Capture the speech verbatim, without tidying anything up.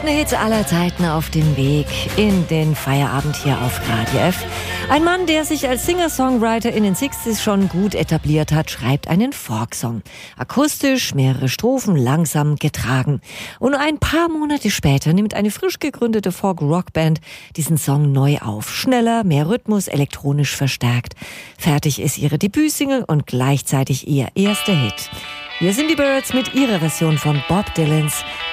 besten Hits aller Zeiten auf dem Weg in den Feierabend hier auf Radio F. Ein Mann, der sich als Singer-Songwriter in den sechziger schon gut etabliert hat, schreibt einen Folksong. Akustisch, mehrere Strophen, langsam getragen. Und nur ein paar Monate später nimmt eine frisch gegründete Folk-Rock-Band diesen Song neu auf. Schneller, mehr Rhythmus, elektronisch verstärkt. Fertig ist ihre Debütsingle und gleichzeitig ihr erster Hit. Hier sind die Byrds mit ihrer Version von Bob Dylans